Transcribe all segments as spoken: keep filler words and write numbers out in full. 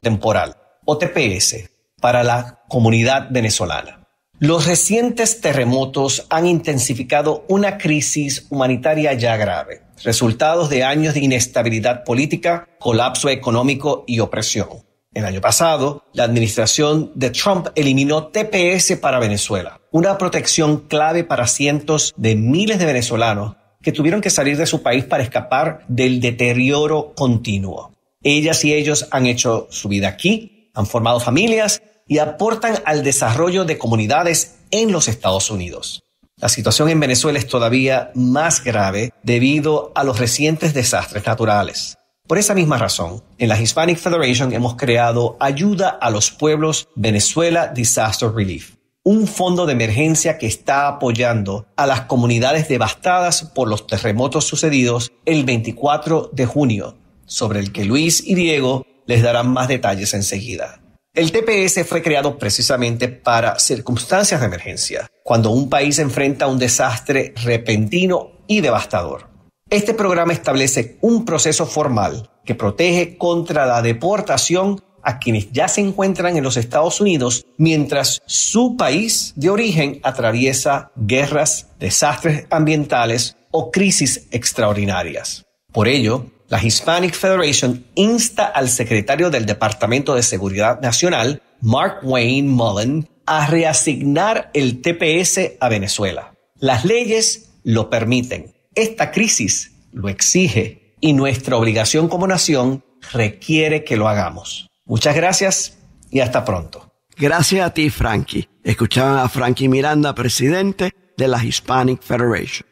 temporal, o T P S, para la comunidad venezolana. Los recientes terremotos han intensificado una crisis humanitaria ya grave, resultados de años de inestabilidad política, colapso económico y opresión. El año pasado, la administración de Trump eliminó T P S para Venezuela, una protección clave para cientos de miles de venezolanos que tuvieron que salir de su país para escapar del deterioro continuo. Ellas y ellos han hecho su vida aquí, han formado familias y aportan al desarrollo de comunidades en los Estados Unidos. La situación en Venezuela es todavía más grave debido a los recientes desastres naturales. Por esa misma razón, en la Hispanic Federation hemos creado Ayuda a los Pueblos Venezuela Disaster Relief, un fondo de emergencia que está apoyando a las comunidades devastadas por los terremotos sucedidos el veinticuatro de junio, sobre el que Luis y Diego les darán más detalles enseguida. El T P S fue creado precisamente para circunstancias de emergencia, cuando un país enfrenta un desastre repentino y devastador. Este programa establece un proceso formal que protege contra la deportación a quienes ya se encuentran en los Estados Unidos mientras su país de origen atraviesa guerras, desastres ambientales o crisis extraordinarias. Por ello, la Hispanic Federation insta al secretario del Departamento de Seguridad Nacional, Mark Wayne Mullen, a reasignar el T P S a Venezuela. Las leyes lo permiten. Esta crisis lo exige y nuestra obligación como nación requiere que lo hagamos. Muchas gracias y hasta pronto. Gracias a ti, Frankie. Escuchaban a Frankie Miranda, presidente de la Hispanic Federation.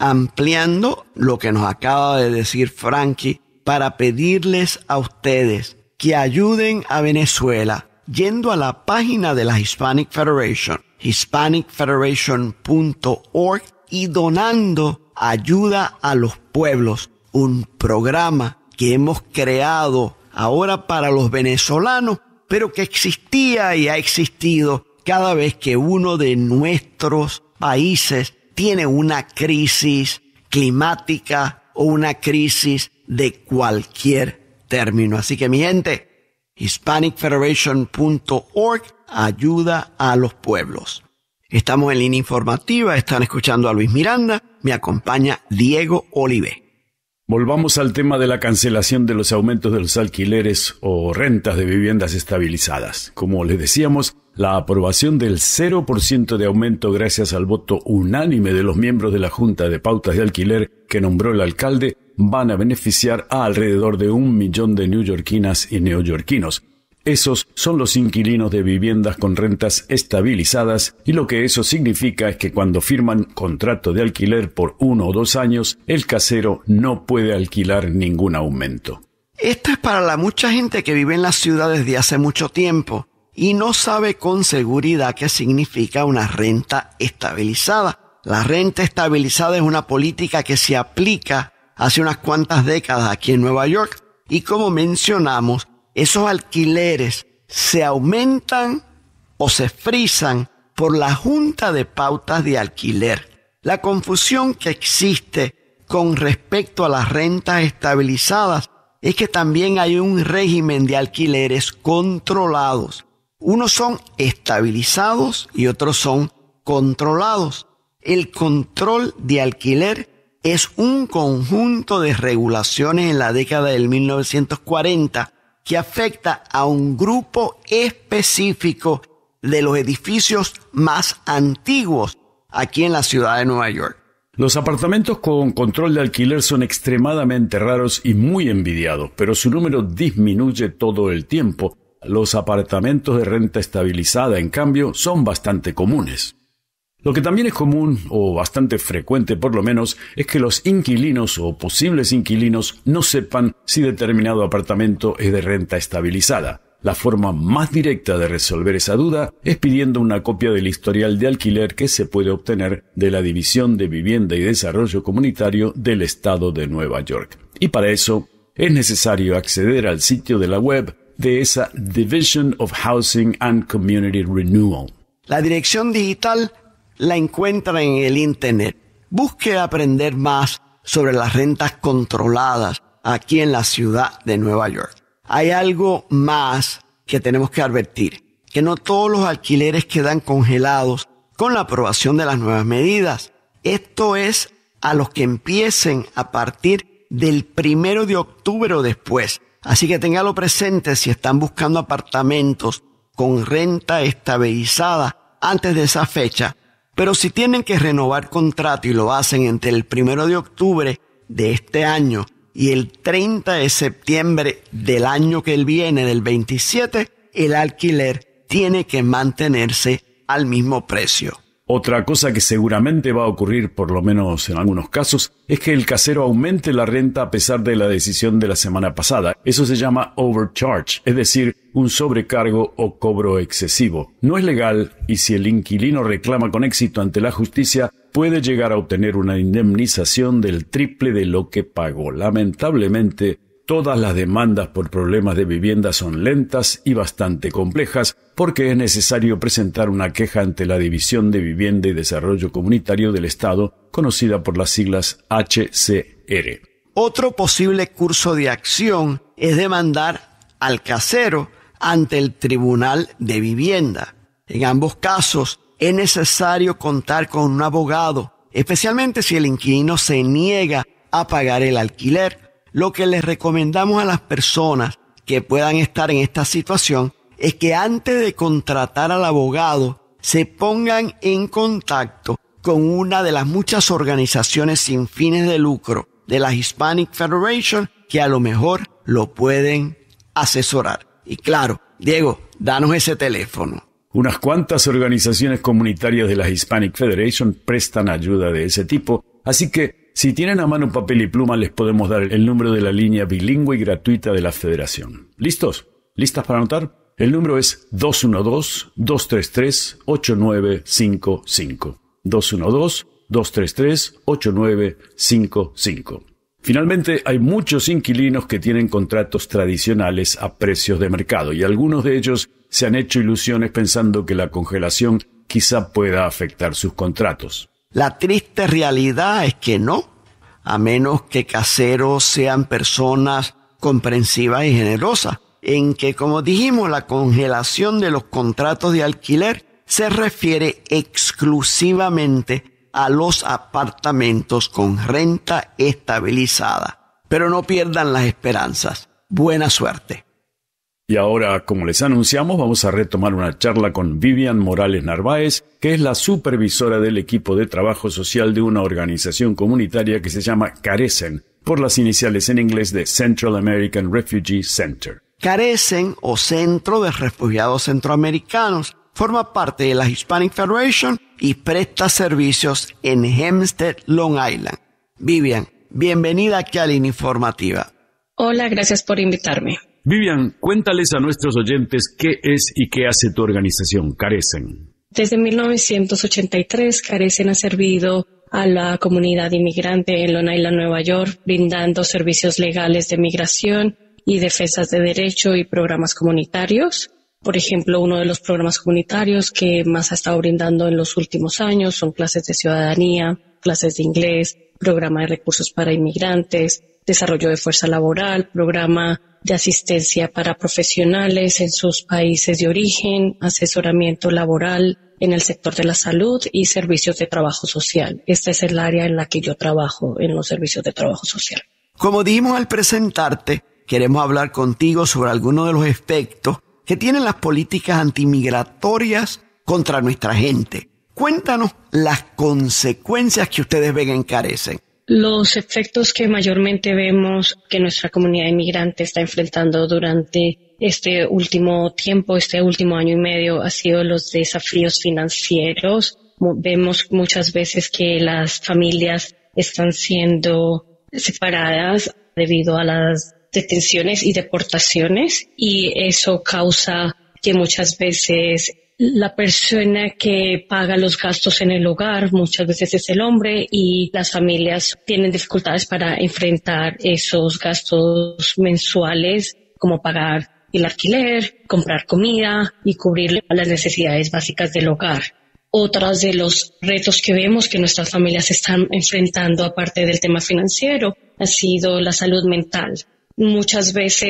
Ampliando lo que nos acaba de decir Frankie, para pedirles a ustedes que ayuden a Venezuela yendo a la página de la Hispanic Federation, hispanic federation punto org, y donando Ayuda a los Pueblos, un programa que hemos creado ahora para los venezolanos, pero que existía y ha existido cada vez que uno de nuestros países tiene una crisis climática o una crisis de cualquier término. Así que mi gente, hispanic federation punto org, Ayuda a los Pueblos. Estamos en línea informativa, están escuchando a Luis Miranda, me acompaña Diego Olivé. Volvamos al tema de la cancelación de los aumentos de los alquileres o rentas de viviendas estabilizadas. Como les decíamos, la aprobación del cero por ciento de aumento gracias al voto unánime de los miembros de la Junta de Pautas de Alquiler que nombró el alcalde van a beneficiar a alrededor de un millón de neoyorquinas y neoyorquinos. Esos son los inquilinos de viviendas con rentas estabilizadas, y lo que eso significa es que cuando firman contrato de alquiler por uno o dos años, el casero no puede alquilar ningún aumento. Esto es para la mucha gente que vive en las ciudades de hace mucho tiempo y no sabe con seguridad qué significa una renta estabilizada. La renta estabilizada es una política que se aplica hace unas cuantas décadas aquí en Nueva York, y como mencionamos, esos alquileres se aumentan o se frizan por la Junta de Pautas de Alquiler. La confusión que existe con respecto a las rentas estabilizadas es que también hay un régimen de alquileres controlados. Unos son estabilizados y otros son controlados. El control de alquiler es un conjunto de regulaciones en la década del mil novecientos cuarenta que afecta a un grupo específico de los edificios más antiguos aquí en la ciudad de Nueva York. Los apartamentos con control de alquiler son extremadamente raros y muy envidiados, pero su número disminuye todo el tiempo. Los apartamentos de renta estabilizada, en cambio, son bastante comunes. Lo que también es común, o bastante frecuente por lo menos, es que los inquilinos o posibles inquilinos no sepan si determinado apartamento es de renta estabilizada. La forma más directa de resolver esa duda es pidiendo una copia del historial de alquiler que se puede obtener de la División de Vivienda y Desarrollo Comunitario del Estado de Nueva York. Y para eso es necesario acceder al sitio de la web de esa Division of Housing and Community Renewal. La dirección digital la encuentra en el Internet. Busque aprender más sobre las rentas controladas aquí en la ciudad de Nueva York. hay algo más que tenemos que advertir, que no todos los alquileres quedan congelados con la aprobación de las nuevas medidas. Esto es a los que empiecen a partir del primero de octubre o después. Así que téngalo presente si están buscando apartamentos con renta estabilizada antes de esa fecha. Pero si tienen que renovar contrato y lo hacen entre el primero de octubre de este año y el treinta de septiembre del año que viene, del veintisiete, el alquiler tiene que mantenerse al mismo precio. Otra cosa que seguramente va a ocurrir, por lo menos en algunos casos, es que el casero aumente la renta a pesar de la decisión de la semana pasada. Eso se llama overcharge, es decir, un sobrecargo o cobro excesivo. No es legal y si el inquilino reclama con éxito ante la justicia, puede llegar a obtener una indemnización del triple de lo que pagó. Lamentablemente, todas las demandas por problemas de vivienda son lentas y bastante complejas porque es necesario presentar una queja ante la División de Vivienda y Desarrollo Comunitario del Estado, conocida por las siglas H C R. Otro posible curso de acción es demandar al casero ante el Tribunal de Vivienda. En ambos casos es necesario contar con un abogado, especialmente si el inquilino se niega a pagar el alquiler. Lo que les recomendamos a las personas que puedan estar en esta situación es que antes de contratar al abogado se pongan en contacto con una de las muchas organizaciones sin fines de lucro de la Hispanic Federation que a lo mejor lo pueden asesorar. Y claro, Diego, danos ese teléfono. Unas cuantas organizaciones comunitarias de la Hispanic Federation prestan ayuda de ese tipo, así que si tienen a mano papel y pluma, les podemos dar el número de la línea bilingüe y gratuita de la Federación. ¿Listos? ¿Listas para anotar? El número es dos uno dos, dos tres tres, ocho nueve cinco cinco. dos uno dos, dos tres tres, ocho nueve cinco cinco. Finalmente, hay muchos inquilinos que tienen contratos tradicionales a precios de mercado y algunos de ellos se han hecho ilusiones pensando que la congelación quizá pueda afectar sus contratos. La triste realidad es que no, a menos que caseros sean personas comprensivas y generosas, en que, como dijimos, la congelación de los contratos de alquiler se refiere exclusivamente a los apartamentos con renta estabilizada. Pero no pierdan las esperanzas. Buena suerte. Y ahora, como les anunciamos, vamos a retomar una charla con Vivian Morales Narváez, que es la supervisora del equipo de trabajo social de una organización comunitaria que se llama CARECEN, por las iniciales en inglés de Central American Refugee Center. CARECEN, o Centro de Refugiados Centroamericanos, forma parte de la Hispanic Federation y presta servicios en Hempstead, Long Island. Vivian, bienvenida aquí a Línea Informativa. Hola, gracias por invitarme. Vivian, cuéntales a nuestros oyentes qué es y qué hace tu organización, CARECEN. Desde mil novecientos ochenta y tres, CARECEN ha servido a la comunidad inmigrante en Long Island, Nueva York, brindando servicios legales de migración y defensas de derecho y programas comunitarios. Por ejemplo, uno de los programas comunitarios que más ha estado brindando en los últimos años son clases de ciudadanía, clases de inglés, programa de recursos para inmigrantes, desarrollo de fuerza laboral, programa de asistencia para profesionales en sus países de origen, asesoramiento laboral en el sector de la salud y servicios de trabajo social. Esta es el área en la que yo trabajo, en los servicios de trabajo social. Como dijimos al presentarte, queremos hablar contigo sobre algunos de los efectos que tienen las políticas antimigratorias contra nuestra gente. Cuéntanos las consecuencias que ustedes ven en CARECEN. Los efectos que mayormente vemos que nuestra comunidad inmigrante está enfrentando durante este último tiempo, este último año y medio, ha sido los desafíos financieros. Vemos muchas veces que las familias están siendo separadas debido a las detenciones y deportaciones, y eso causa que muchas veces la persona que paga los gastos en el hogar muchas veces es el hombre, y las familias tienen dificultades para enfrentar esos gastos mensuales, como pagar el alquiler, comprar comida y cubrir las necesidades básicas del hogar. Otros de los retos que vemos que nuestras familias están enfrentando, aparte del tema financiero, ha sido la salud mental. Muchas veces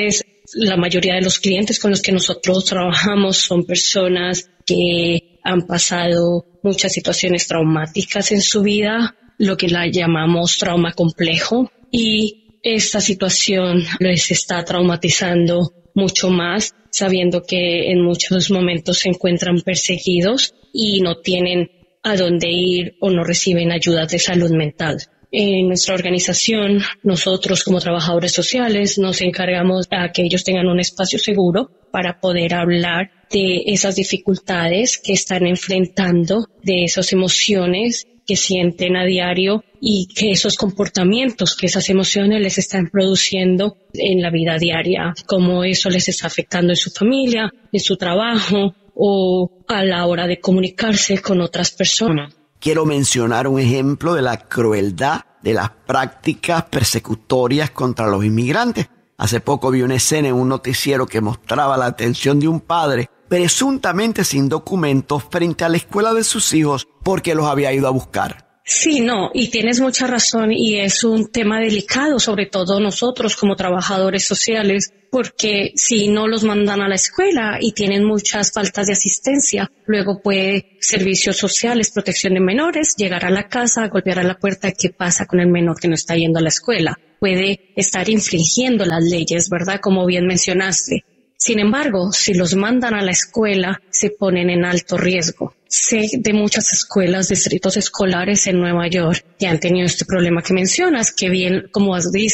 La mayoría de los clientes con los que nosotros trabajamos son personas que han pasado muchas situaciones traumáticas en su vida, lo que la llamamos trauma complejo, y esta situación les está traumatizando mucho más, sabiendo que en muchos momentos se encuentran perseguidos y no tienen a dónde ir o no reciben ayuda de salud mental. En nuestra organización, nosotros como trabajadores sociales nos encargamos a que ellos tengan un espacio seguro para poder hablar de esas dificultades que están enfrentando, de esas emociones que sienten a diario y que esos comportamientos, que esas emociones les están produciendo en la vida diaria, cómo eso les está afectando en su familia, en su trabajo o a la hora de comunicarse con otras personas. Quiero mencionar un ejemplo de la crueldad de las prácticas persecutorias contra los inmigrantes. Hace poco vi una escena en un noticiero que mostraba la atención de un padre presuntamente sin documentos frente a la escuela de sus hijos porque los había ido a buscar. Sí, no, y tienes mucha razón, y es un tema delicado, sobre todo nosotros como trabajadores sociales, porque si no los mandan a la escuela y tienen muchas faltas de asistencia, luego puede servicios sociales, protección de menores, llegar a la casa, golpear a la puerta, ¿qué pasa con el menor que no está yendo a la escuela? Puede estar infringiendo las leyes, ¿verdad? Como bien mencionaste. Sin embargo, si los mandan a la escuela, se ponen en alto riesgo. Sé de muchas escuelas, distritos escolares en Nueva York que han tenido este problema que mencionas, que bien, como has dicho,